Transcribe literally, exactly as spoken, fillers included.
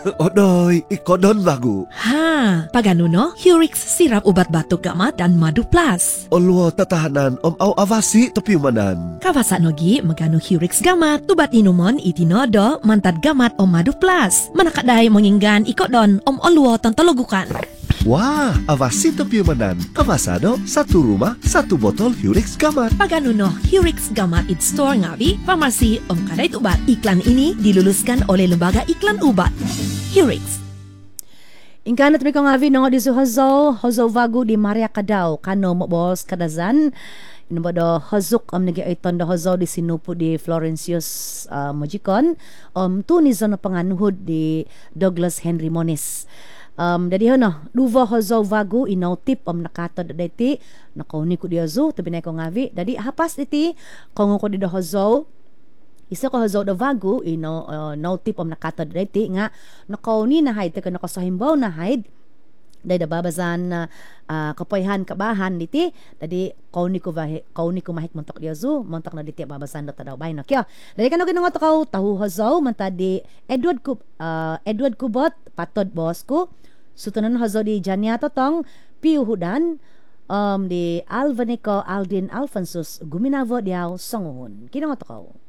Odoy, ikodon bagu. Ha, pagano no? Hurix sirap ubat batuk gamat dan madu plus. Olwo tatahanan om au avasi tepiyumanan. Kawasa nogi magano Hurix gamat, ubat inumon itinodo mantad gamat om madu plus. Manakadai menginggan ikodon om olwo tontologukan. Wah, avasi tepiyumanan. Kawasado, satu rumah, satu botol Hurix Gamat. Pagano no, Hurix gamat it store ngawi, farmasi om kadait ubat. Iklan ini diluluskan oleh Lembaga Iklan Ubat. Hurix. Ingkanat mi ko ngawi nongo di suhazo, hozo vagu di Maria Kadao, kano mo bos kadazan. Inubodo hazuk am nagi aiton do hozo di sinupu di Florencius uh, Mojikon, om tunizo na panganuhod di Douglas Henry Moniz. Um, jadi hono, duva hozo vagu inaw tip om nakatod dati, nakauni ko di hozo, tabi na ko ngavi. Jadi hapas iti, kung ko di do hozo, isa ko hozo do vagu, inaw uh, no tip om nakatod dati, nga nakauni na haid, taga nakasahimbaw na haid, dahil babazan na uh, kapoyhan kabahan diti, dadi kauni ko vahe, kauni ko mahik montok di hozo, montok na diti babazan do tadaw bay no kyo. Dadi kano ginungo to kaw tahu hozo, mantadi Edward Kub, uh, Edward Kubot, patod boss ko, sutunan hozo di Jania Totong, piuhudan, um, di Alvanico Aldin Alfonsus, guminavo diaw songuhun. Kinang to kaw.